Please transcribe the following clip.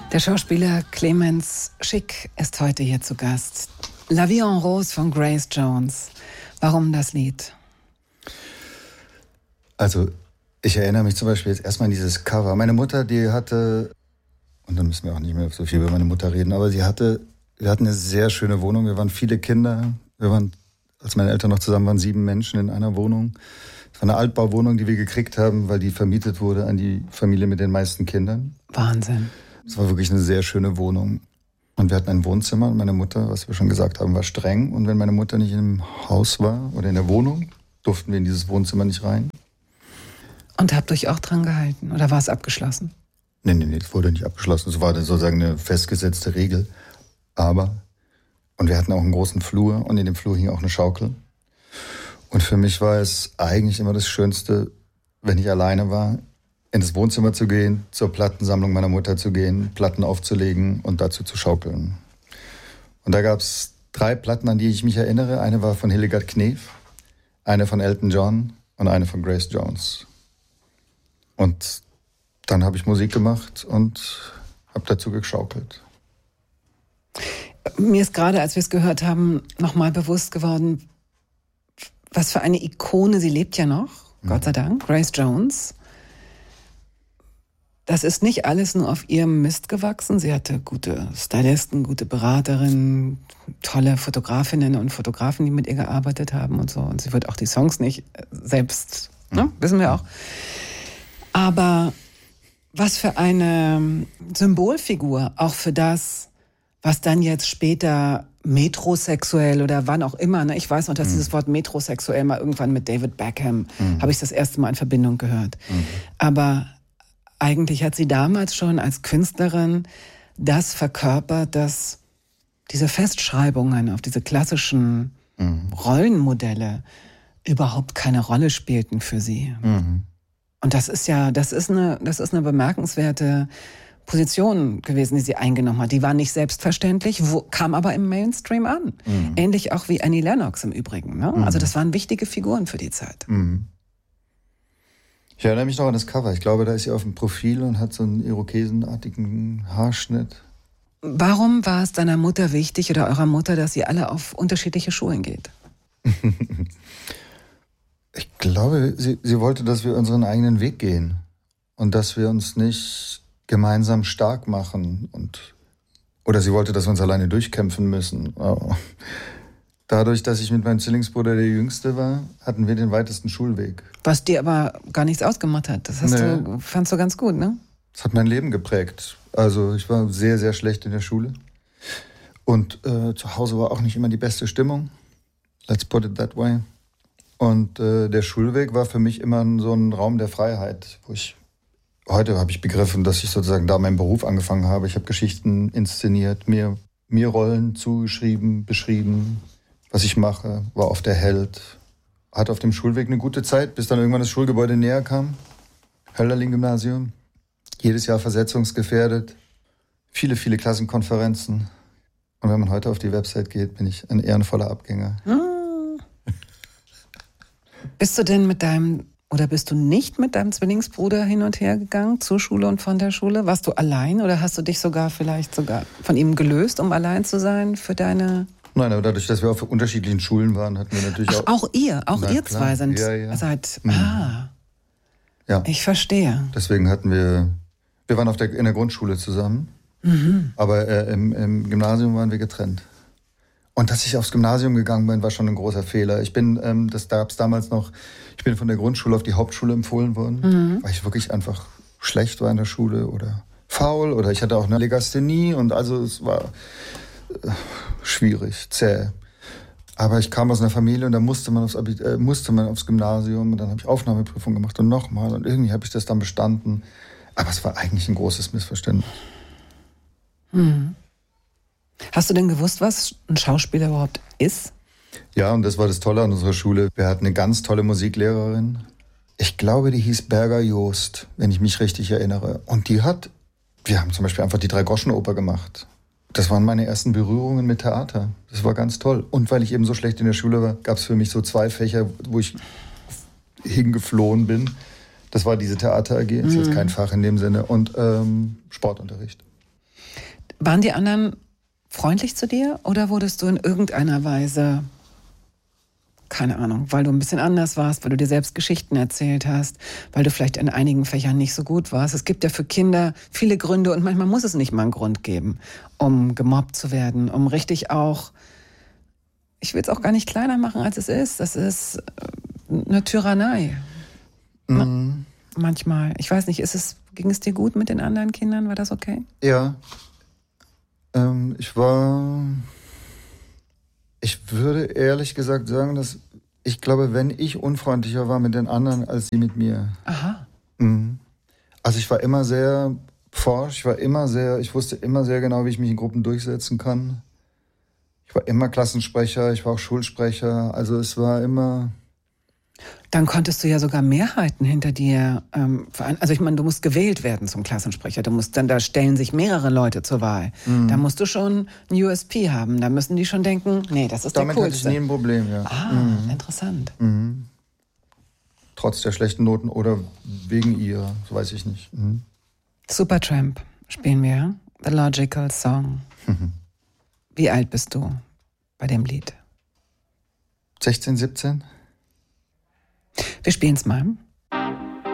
Der Schauspieler Clemens Schick ist heute hier zu Gast. La Vie en Rose von Grace Jones. Warum das Lied? Also, ich erinnere mich zum Beispiel jetzt erstmal an dieses Cover. Meine Mutter, die hatte, und dann müssen wir auch nicht mehr so viel über meine Mutter reden, aber wir hatten eine sehr schöne Wohnung. Wir waren viele Kinder. Als meine Eltern noch zusammen waren, 7 Menschen in einer Wohnung. Es war eine Altbauwohnung, die wir gekriegt haben, weil die vermietet wurde an die Familie mit den meisten Kindern. Wahnsinn. Es war wirklich eine sehr schöne Wohnung. Und wir hatten ein Wohnzimmer und meine Mutter, was wir schon gesagt haben, war streng. Und wenn meine Mutter nicht im Haus war oder in der Wohnung, durften wir in dieses Wohnzimmer nicht rein. Und habt euch auch dran gehalten? Oder war es abgeschlossen? Nee, es wurde nicht abgeschlossen. Es war sozusagen eine festgesetzte Regel. Und wir hatten auch einen großen Flur und in dem Flur hing auch eine Schaukel. Und für mich war es eigentlich immer das Schönste, wenn ich alleine war, in das Wohnzimmer zu gehen, zur Plattensammlung meiner Mutter zu gehen, Platten aufzulegen und dazu zu schaukeln. Und da gab es 3 Platten, an die ich mich erinnere. Eine war von Hildegard Knef, eine von Elton John und eine von Grace Jones. Und dann habe ich Musik gemacht und habe dazu geschaukelt. Mir ist gerade, als wir es gehört haben, nochmal bewusst geworden, was für eine Ikone, sie lebt ja noch, Gott sei Dank, Grace Jones. Das ist nicht alles nur auf ihrem Mist gewachsen. Sie hatte gute Stylisten, gute Beraterinnen, tolle Fotografinnen und Fotografen, die mit ihr gearbeitet haben und so. Und sie wird auch die Songs nicht selbst, wissen wir auch. Aber was für eine Symbolfigur, auch für das, was dann jetzt später metrosexuell oder wann auch immer, ne? Ich weiß noch, dass dieses Wort metrosexuell mal irgendwann mit David Beckham, habe ich das erste Mal in Verbindung gehört. Aber eigentlich hat sie damals schon als Künstlerin das verkörpert, dass diese Festschreibungen auf diese klassischen Rollenmodelle überhaupt keine Rolle spielten für sie. Und das ist eine bemerkenswerte Position gewesen, die sie eingenommen hat. Die war nicht selbstverständlich, kam aber im Mainstream an. Ähnlich auch wie Annie Lennox im Übrigen. Ne? Also das waren wichtige Figuren für die Zeit. Ich erinnere mich noch an das Cover. Ich glaube, da ist sie auf dem Profil und hat so einen irokesenartigen Haarschnitt. Warum war es deiner Mutter wichtig oder eurer Mutter, dass ihr alle auf unterschiedliche Schulen geht? Ich glaube, sie wollte, dass wir unseren eigenen Weg gehen und dass wir uns nicht gemeinsam stark machen. Oder sie wollte, dass wir uns alleine durchkämpfen müssen. Dadurch, dass ich mit meinem Zwillingsbruder der Jüngste war, hatten wir den weitesten Schulweg. Was dir aber gar nichts ausgemacht hat. Das fandst du ganz gut, ne? Das hat mein Leben geprägt. Also ich war sehr, sehr schlecht in der Schule. Und zu Hause war auch nicht immer die beste Stimmung. Let's put it that way. Und der Schulweg war für mich immer so ein Raum der Freiheit, heute habe ich begriffen, dass ich sozusagen da meinen Beruf angefangen habe. Ich habe Geschichten inszeniert, mir Rollen zugeschrieben, beschrieben. Was ich mache, war oft der Held. Hatte auf dem Schulweg eine gute Zeit, bis dann irgendwann das Schulgebäude näher kam. Hölderlin-Gymnasium. Jedes Jahr versetzungsgefährdet. Viele, viele Klassenkonferenzen. Und wenn man heute auf die Website geht, bin ich ein ehrenvoller Abgänger. Bist du nicht mit deinem Zwillingsbruder hin und her gegangen zur Schule und von der Schule? Warst du allein oder hast du dich vielleicht sogar von ihm gelöst, um allein zu sein für deine... Nein, aber dadurch, dass wir auf unterschiedlichen Schulen waren, hatten wir natürlich auch ihr zwei sind seit... Ja. Ich verstehe. Deswegen wir waren in der Grundschule zusammen, aber im Gymnasium waren wir getrennt. Und dass ich aufs Gymnasium gegangen bin, war schon ein großer Fehler. Ich bin von der Grundschule auf die Hauptschule empfohlen worden, weil ich wirklich einfach schlecht war in der Schule oder faul oder ich hatte auch eine Legasthenie und also es war schwierig, zäh. Aber ich kam aus einer Familie und da musste man aufs Gymnasium und dann habe ich Aufnahmeprüfung gemacht und nochmal und irgendwie habe ich das dann bestanden. Aber es war eigentlich ein großes Missverständnis. Hast du denn gewusst, was ein Schauspieler überhaupt ist? Ja, und das war das Tolle an unserer Schule. Wir hatten eine ganz tolle Musiklehrerin. Ich glaube, die hieß Berger Joost, wenn ich mich richtig erinnere. Und wir haben zum Beispiel einfach die Drei-Groschen-Oper gemacht. Das waren meine ersten Berührungen mit Theater. Das war ganz toll. Und weil ich eben so schlecht in der Schule war, gab es für mich so 2 Fächer, wo ich hingeflohen bin. Das war diese Theater AG, ist jetzt kein Fach in dem Sinne, und Sportunterricht. Waren die anderen freundlich zu dir oder wurdest du in irgendeiner Weise, keine Ahnung, weil du ein bisschen anders warst, weil du dir selbst Geschichten erzählt hast, weil du vielleicht in einigen Fächern nicht so gut warst? Es gibt ja für Kinder viele Gründe und manchmal muss es nicht mal einen Grund geben, um gemobbt zu werden, um richtig auch, ich will es auch gar nicht kleiner machen, als es ist. Das ist eine Tyrannei. Manchmal. Ich weiß nicht, ging es dir gut mit den anderen Kindern? War das okay? Ja. Ich würde ehrlich gesagt sagen, dass ich glaube, wenn ich unfreundlicher war mit den anderen als sie mit mir. Aha. Also ich war immer sehr forsch, ich wusste immer sehr genau, wie ich mich in Gruppen durchsetzen kann. Ich war immer Klassensprecher, ich war auch Schulsprecher, also es war immer... Dann konntest du ja sogar Mehrheiten hinter dir, also ich meine, du musst gewählt werden zum Klassensprecher, da stellen sich mehrere Leute zur Wahl. Da musst du schon ein USP haben, da müssen die schon denken, nee, das ist damit der Coolste. Damit hatte ich nie ein Problem, ja. Interessant. Trotz der schlechten Noten oder wegen ihrer, so weiß ich nicht. Supertramp spielen wir, The Logical Song. Wie alt bist du bei dem Lied? 16, 17? Wir spielen es mal.